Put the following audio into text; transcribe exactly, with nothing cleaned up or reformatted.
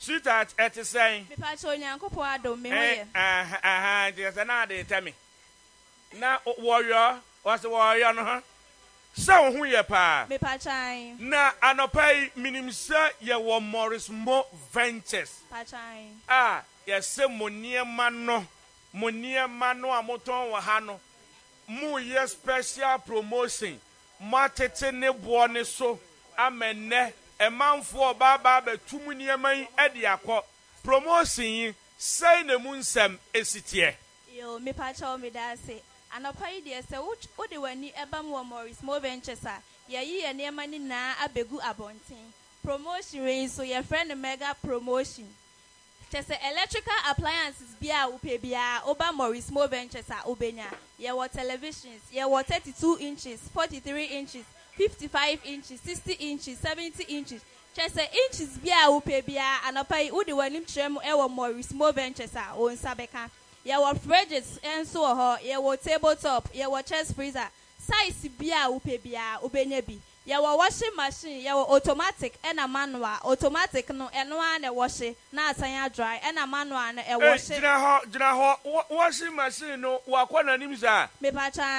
Sweetheart, at the same. Me pacho nyanko po ado me Eh, hoye. ah, ah, just another tell me. Now, warrior, what's the warrior, no, huh? So, who ye pa? Me pachai. Na, anopai, minim, sir, ye were Morris Mo Ventures. Pachai. Ah, yes, sir, Monia Mano, Monia Mano, Amoton, Wahano. Mu ye special promotion. Matete ne buone so. Amene. A man for Baba, but two muniamai ediako. Promotion, say the moon sem esitie. Yo, me pacho me da se. Anopai de se uch ode wani eba mo Morris Mo Ventures a. Ye yi ye niema ni na abegu abonten. Promotion we so your friend mega promotion. Just electrical appliances bia upe bia oba Morris Mo Ventures a obenya. Ye wa televisions, ye wa thirty-two inches, forty-three inches, fifty-five inches, sixty inches, seventy inches. Just inches bia upe bia anopai udi wanim trem e wa Morris Mo Ventures a on sabeka. Ye wa fridges enso ho, ye wa tabletop, ye wa chest freezer. Size bia upe bia obenya bi. Ye wa washing machine, ye wa automatic and a manual. Automatic no eno na wash na asanya dry and a manual na e wash. Eh, jina ho, jina ho, washing machine no wa kwa na nimza. Me pacha